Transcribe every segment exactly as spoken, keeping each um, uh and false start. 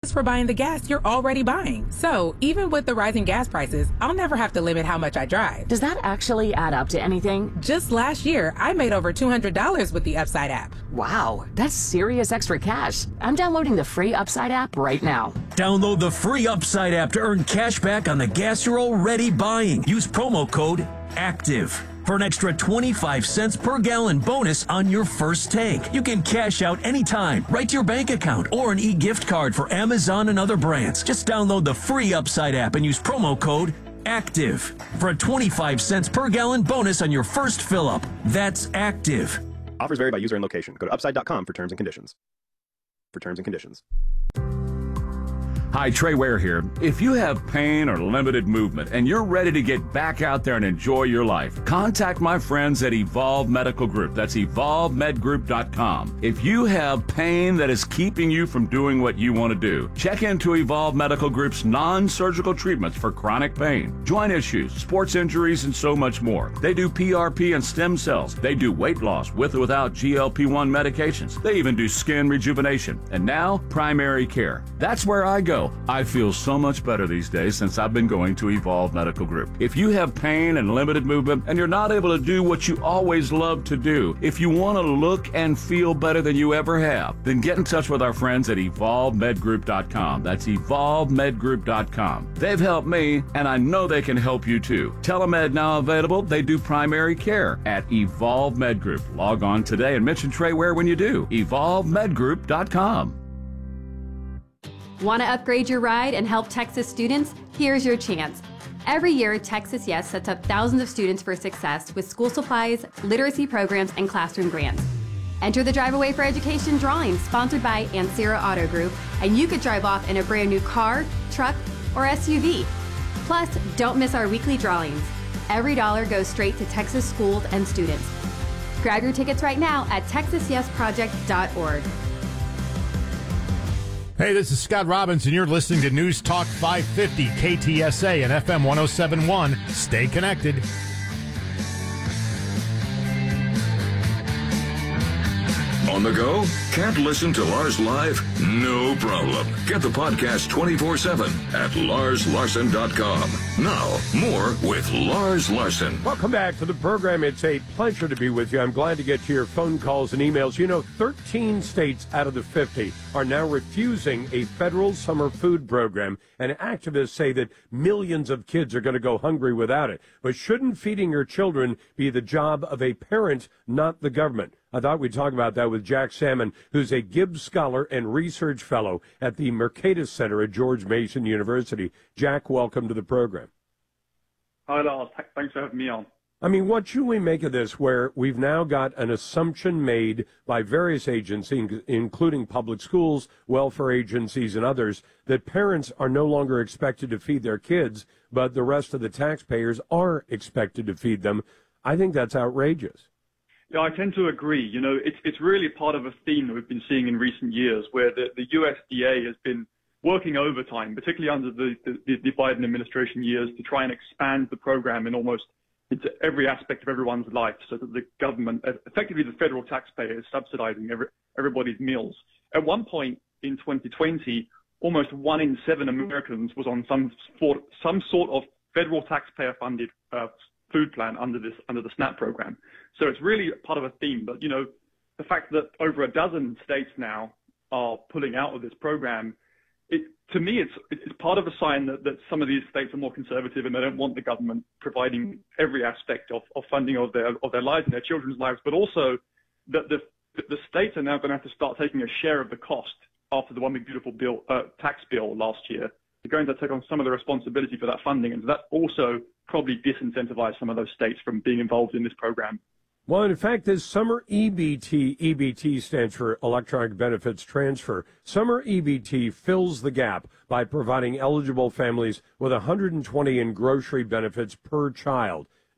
just for buying the gas you're already buying. So even with the rising gas prices, I'll never have to limit how much I drive. Does that actually add up to anything? Just last year, I made over two hundred dollars with the Upside app. Wow, that's serious extra cash. I'm downloading the free Upside app right now. Download the free Upside app to earn cash back on the gas you're already buying. Use promo code ACTIVE for an extra twenty-five cents per gallon bonus on your first tank. You can cash out anytime, right to your bank account, or an e-gift card for Amazon and other brands. Just download the free Upside app and use promo code ACTIVE for a twenty-five cents per gallon bonus on your first fill-up. That's ACTIVE. Offers vary by user and location. Go to upside dot com for terms and conditions. For terms and conditions. Hi, Trey Ware here. If you have pain or limited movement and you're ready to get back out there and enjoy your life, contact my friends at Evolve Medical Group. That's evolve med group dot com. If you have pain that is keeping you from doing what you want to do, check into Evolve Medical Group's non-surgical treatments for chronic pain, joint issues, sports injuries, and so much more. They do P R P and stem cells. They do weight loss with or without G L P one medications. They even do skin rejuvenation. And now, primary care. That's where I go. I feel so much better these days since I've been going to Evolve Medical Group. If you have pain and limited movement and you're not able to do what you always love to do, if you want to look and feel better than you ever have, then get in touch with our friends at evolve med group dot com. That's evolve med group dot com. They've helped me, and I know they can help you too. Telemed now available. They do primary care at Evolve Med Group. Log on today and mention Trey Ware when you do. evolve med group dot com. Want to upgrade your ride and help Texas students? Here's your chance. Every year, Texas Yes sets up thousands of students for success with school supplies, literacy programs, and classroom grants. Enter the Drive Away for Education drawing sponsored by Ancira Auto Group, and you could drive off in a brand new car, truck, or S U V. Plus, don't miss our weekly drawings. Every dollar goes straight to Texas schools and students. Grab your tickets right now at texas yes project dot org. Hey, this is Scott Robbins, and you're listening to News Talk five fifty K T S A and F M one oh seven point one. Stay connected. On the go? Can't listen to Lars live? No problem. Get the podcast twenty-four seven at lars larson dot com. Now, more with Lars Larson. Welcome back to the program. It's a pleasure to be with you. I'm glad to get to your phone calls and emails. You know, thirteen states out of the fifty are now refusing a federal summer food program, and activists say that millions of kids are going to go hungry without it. But shouldn't feeding your children be the job of a parent, not the government? I thought we'd talk about that with Jack Salmon, who's a Gibbs Scholar and Research Fellow at the Mercatus Center at George Mason University. Jack, welcome to the program. Hi, Lars. Thanks for having me on. I mean, what should we make of this, where we've now got an assumption made by various agencies, including public schools, welfare agencies, and others, that parents are no longer expected to feed their kids, but the rest of the taxpayers are expected to feed them? I think that's outrageous. Yeah, I tend to agree. You know, it's it's really part of a theme that we've been seeing in recent years, where the, the U S D A has been working overtime, particularly under the, the, the Biden administration years, to try and expand the program in almost into every aspect of everyone's life, so that the government, effectively the federal taxpayer, is subsidizing every, everybody's meals. At one point in twenty twenty, almost one in seven Americans was on some sort, some sort of federal taxpayer-funded uh, food plan under this under the SNAP program. So it's really part of a theme. But, you know, the fact that over a dozen states now are pulling out of this program, it, to me, it's it's part of a sign that, that some of these states are more conservative and they don't want the government providing every aspect of, of funding of their of their lives and their children's lives, but also that the the states are now going to have to start taking a share of the cost after the One Big Beautiful bill uh, tax bill last year. They're going to take on some of the responsibility for that funding, and that also probably disincentivize some of those states from being involved in this program. Well, in fact, this summer E B T, E B T stands for Electronic Benefits Transfer. Summer E B T fills the gap by providing eligible families with one hundred twenty in grocery benefits per child.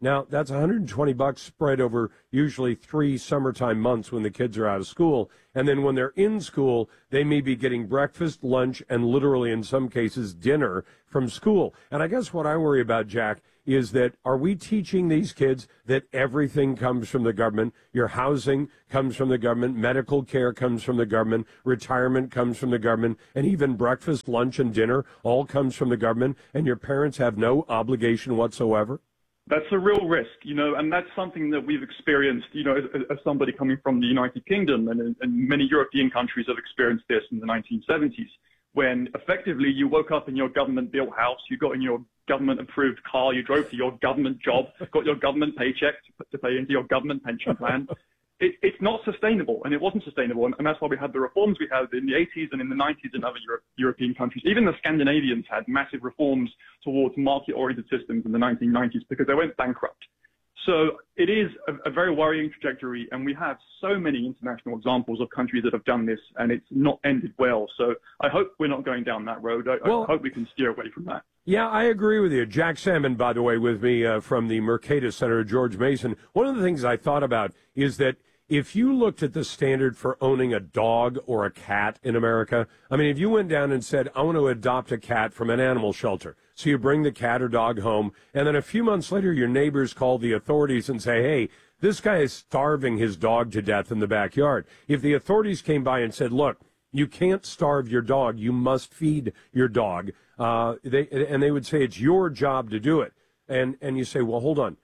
Now, that's one hundred twenty bucks spread over usually three summertime months when the kids are out of school. And then when they're in school, they may be getting breakfast, lunch, and literally in some cases dinner from school. And I guess what I worry about, Jack, is that are we teaching these kids that everything comes from the government? Your housing comes from the government, medical care comes from the government, retirement comes from the government, and even breakfast, lunch, and dinner all comes from the government, and your parents have no obligation whatsoever? That's a real risk, you know, and that's something that we've experienced, you know, as, as somebody coming from the United Kingdom, and, and many European countries have experienced this in the nineteen seventies, when effectively you woke up in your government-built house, you got in your government-approved car, you drove to your government job, got your government paycheck to, to pay into your government pension plan. It, it's not sustainable, and it wasn't sustainable, and, and that's why we had the reforms we had in the eighties and in the nineties in other Euro- European countries. Even the Scandinavians had massive reforms towards market-oriented systems in the nineteen nineties because they went bankrupt. So it is a, a very worrying trajectory, and we have so many international examples of countries that have done this, and it's not ended well. So I hope we're not going down that road. I, well, I hope we can steer away from that. Yeah, I agree with you. Jack Salmon, by the way, with me uh, from the Mercatus Center, George Mason. One of the things I thought about is that if you looked at the standard for owning a dog or a cat in America, I mean, if you went down and said, I want to adopt a cat from an animal shelter, so you bring the cat or dog home, and then a few months later your neighbors call the authorities and say, hey, this guy is starving his dog to death in the backyard. If the authorities came by and said, look, you can't starve your dog, you must feed your dog, uh, they, and they would say it's your job to do it. And, and you say, well, hold on.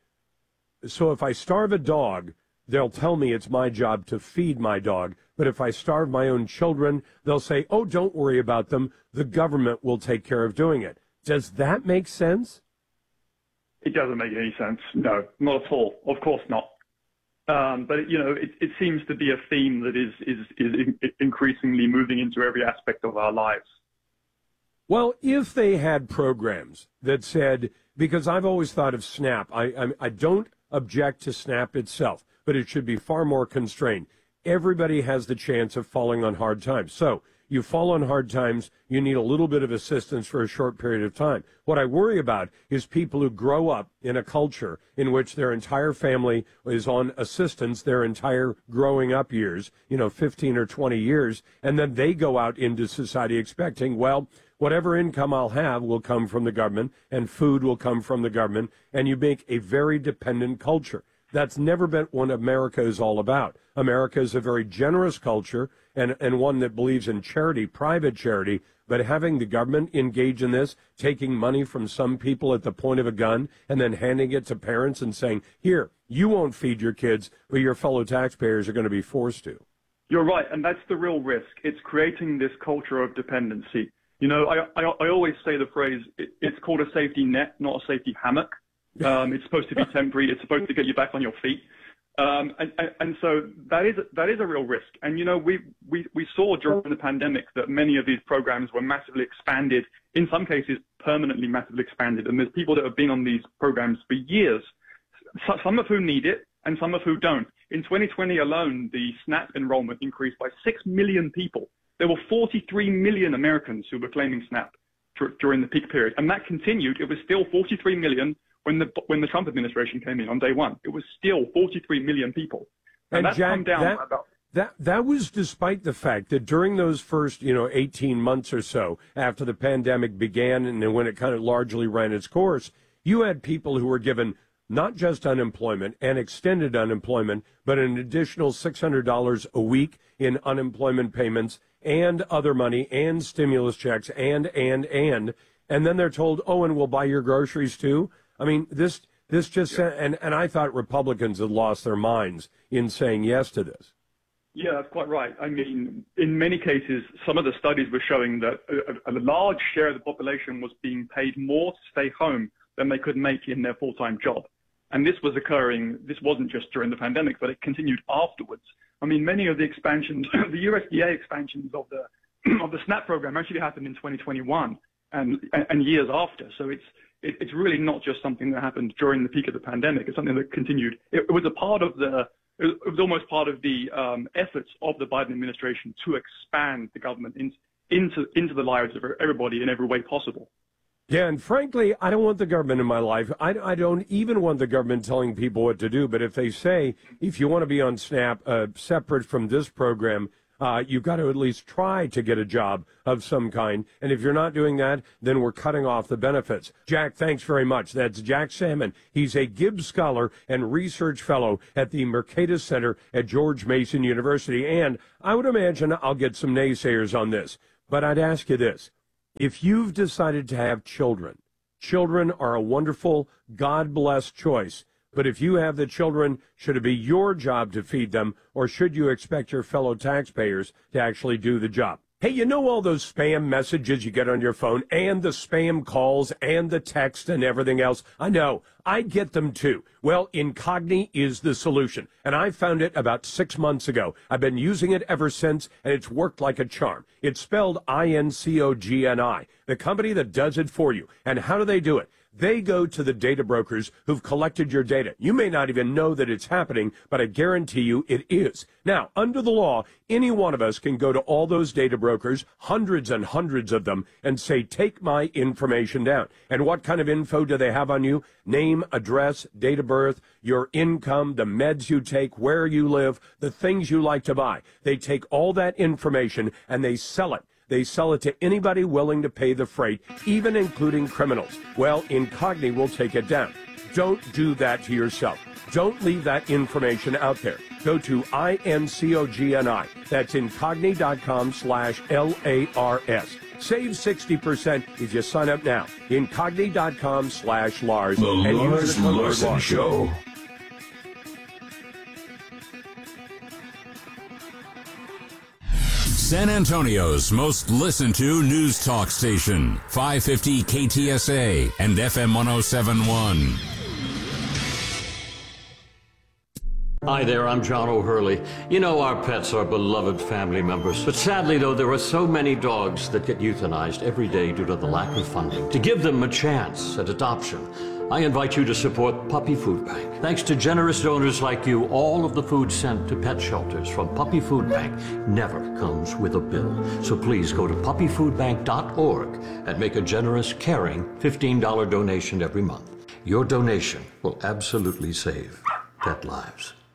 So if I starve a dog, they'll tell me it's my job to feed my dog. But if I starve my own children, they'll say, oh, don't worry about them. The government will take care of doing it. Does that make sense? It doesn't make any sense. No, not at all. Of course not. Um, but, you know, it, it seems to be a theme that is, is, is increasingly moving into every aspect of our lives. Well, if they had programs that said, because I've always thought of SNAP, I, I, I don't object to SNAP itself, but it should be far more constrained. Everybody has the chance of falling on hard times. So you fall on hard times, you need a little bit of assistance for a short period of time. What I worry about is people who grow up in a culture in which their entire family is on assistance their entire growing up years, you know, fifteen or twenty years, and then they go out into society expecting, well, whatever income I'll have will come from the government, and food will come from the government, and you make a very dependent culture. That's never been what America is all about. America is a very generous culture and, and one that believes in charity, private charity, but having the government engage in this, taking money from some people at the point of a gun and then handing it to parents and saying, here, you won't feed your kids, but your fellow taxpayers are going to be forced to. You're right, and that's the real risk. It's creating this culture of dependency. You know, I, I, I always say the phrase, it, it's called a safety net, not a safety hammock. Um, it's supposed to be temporary. It's supposed to get you back on your feet. Um, and, and, and so that is, that is a real risk. And, you know, we, we, we saw during the pandemic that many of these programs were massively expanded, in some cases permanently massively expanded. And there's people that have been on these programs for years, some of whom need it and some of who don't. In twenty twenty alone, the SNAP enrollment increased by six million people. There were forty-three million Americans who were claiming SNAP during the peak period. And that continued. It was still forty-three million when the when the Trump administration came in on day one. It was still forty-three million people. And, and that's Jack, come down that, about... That, that was despite the fact that during those first, you know, eighteen months or so after the pandemic began and when it kind of largely ran its course, you had people who were given not just unemployment and extended unemployment, but an additional six hundred dollars a week in unemployment payments and other money and stimulus checks and, and, and, and then they're told, oh, and we'll buy your groceries too. I mean, this this just yeah. and and I thought Republicans had lost their minds in saying yes to this. Yeah, that's quite right. I mean, in many cases, some of the studies were showing that a, a large share of the population was being paid more to stay home than they could make in their full-time job. And this was occurring, this wasn't just during the pandemic, but it continued afterwards. I mean, many of the expansions, the U S D A expansions of the of the SNAP program actually happened in twenty twenty-one and and years after. So it's It, it's really not just something that happened during the peak of the pandemic. It's something that continued. It, it was a part of the, it was almost part of the um, efforts of the Biden administration to expand the government in, into into the lives of everybody in every way possible. Yeah, and frankly, I don't want the government in my life. I, I don't even want the government telling people what to do. But if they say, if you want to be on SNAP, uh, separate from this program, uh, you've got to at least try to get a job of some kind. And if you're not doing that, then we're cutting off the benefits. Jack, thanks very much. That's Jack Salmon. He's a Gibbs Scholar and Research Fellow at the Mercatus Center at George Mason University. And I would imagine I'll get some naysayers on this. But I'd ask you this. If you've decided to have children, children are a wonderful, God-blessed choice. But if you have the children, should it be your job to feed them, or should you expect your fellow taxpayers to actually do the job? Hey, you know all those spam messages you get on your phone and the spam calls and the text and everything else? I know. I get them too. Well, Incogni is the solution, and I found it about six months ago. I've been using it ever since, and it's worked like a charm. It's spelled I N C O G N I, the company that does it for you. And how do they do it? They go to the data brokers who've collected your data. You may not even know that it's happening, but I guarantee you it is. Now, under the law, any one of us can go to all those data brokers, hundreds and hundreds of them, and say, take my information down. And what kind of info do they have on you? Name, address, date of birth, your income, the meds you take, where you live, the things you like to buy. They take all that information and they sell it. They sell it to anybody willing to pay the freight, even including criminals. Well, Incogni will take it down. Don't do that to yourself. Don't leave that information out there. Go to I N C O G N I. That's Incogni.com slash L A R S. Save sixty percent if you sign up now. Incogni.com slash Lars. The Lars Larson Show. San Antonio's most listened to news talk station, five fifty K T S A and F M one oh seven point one. Hi there, I'm John O'Hurley. You know, our pets are beloved family members. But sadly, though, there are so many dogs that get euthanized every day due to the lack of funding. To give them a chance at adoption, I invite you to support Puppy Food Bank. Thanks to generous donors like you, all of the food sent to pet shelters from Puppy Food Bank never comes with a bill. So please go to puppy food bank dot org and make a generous, caring fifteen dollars donation every month. Your donation will absolutely save pet lives.